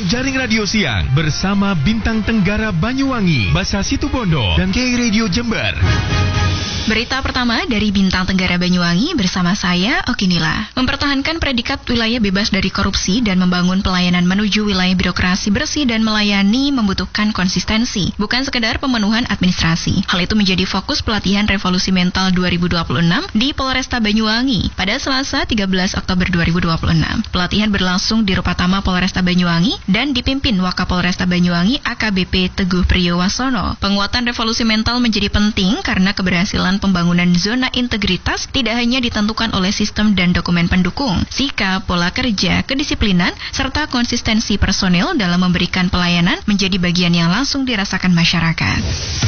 Jaring Radio Siang bersama Bintang Tenggara Banyuwangi, Basa Situbondo, dan K Radio Jember. Berita pertama dari Bintang Tenggara Banyuwangi bersama saya, Okinila. Mempertahankan predikat wilayah bebas dari korupsi dan membangun pelayanan menuju wilayah birokrasi bersih dan melayani membutuhkan konsistensi, bukan sekedar pemenuhan administrasi. Hal itu menjadi fokus pelatihan Revolusi Mental 2026 di Polresta Banyuwangi pada Selasa 13 Oktober 2026. Pelatihan berlangsung di Rupatama Polresta Banyuwangi dan dipimpin Wakapolresta Banyuwangi AKBP Teguh Priyowasono. Penguatan revolusi mental menjadi penting karena keberhasilan pembangunan zona integritas tidak hanya ditentukan oleh sistem dan dokumen pendukung, sikap, pola kerja, kedisiplinan, serta konsistensi personil dalam memberikan pelayanan menjadi bagian yang langsung dirasakan masyarakat.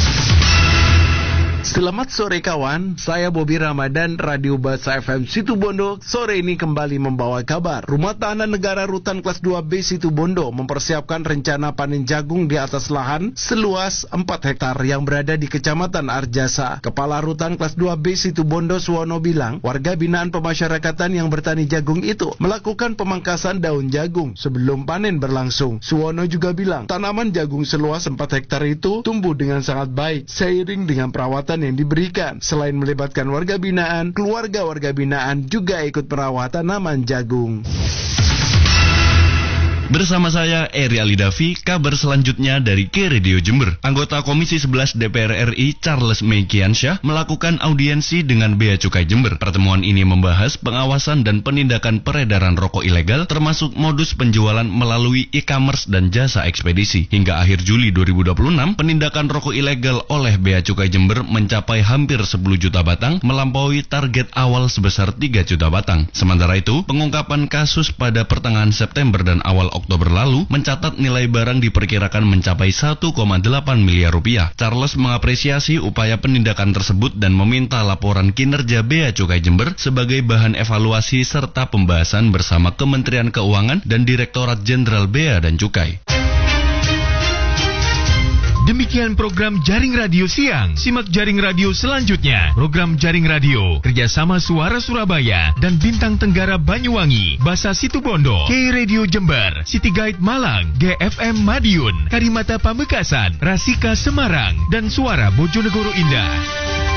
Selamat sore kawan, saya Bobi Ramadan, Radio Basa FM Situbondo. Sore ini kembali membawa kabar. Rumah Tahanan Negara Rutan Kelas 2B Situbondo mempersiapkan rencana panen jagung di atas lahan seluas 4 hektar yang berada di Kecamatan Arjasa. Kepala Rutan Kelas 2B Situbondo Suwono bilang, warga binaan pemasyarakatan yang bertani jagung itu melakukan pemangkasan daun jagung sebelum panen berlangsung. Suwono juga bilang, tanaman jagung seluas 4 hektar itu tumbuh dengan sangat baik seiring dengan perawatan yang diberikan. Selain melibatkan warga binaan, keluarga-warga binaan juga ikut merawat tanaman jagung. Bersama saya, Eri Alidavi, kabar selanjutnya dari K Radio Jember. Anggota Komisi 11 DPR RI, Charles Mekiansyah, melakukan audiensi dengan Bea Cukai Jember. Pertemuan ini membahas pengawasan dan penindakan peredaran rokok ilegal, termasuk modus penjualan melalui e-commerce dan jasa ekspedisi. Hingga akhir Juli 2026, penindakan rokok ilegal oleh Bea Cukai Jember mencapai hampir 10 juta batang, melampaui target awal sebesar 3 juta batang. Sementara itu, pengungkapan kasus pada pertengahan September dan awal Oktober lalu mencatat nilai barang diperkirakan mencapai 1,8 miliar rupiah. Charles mengapresiasi upaya penindakan tersebut dan meminta laporan kinerja Bea Cukai Jember sebagai bahan evaluasi serta pembahasan bersama Kementerian Keuangan dan Direktorat Jenderal Bea dan Cukai. Demikian program Jaring Radio Siang. Simak Jaring Radio selanjutnya. Program Jaring Radio kerjasama Suara Surabaya dan Bintang Tenggara Banyuwangi, Basa Situbondo, K Radio Jember, City Guide Malang, GFM Madiun, Karimata Pamekasan, Rasika Semarang, dan Suara Bojonegoro Indah.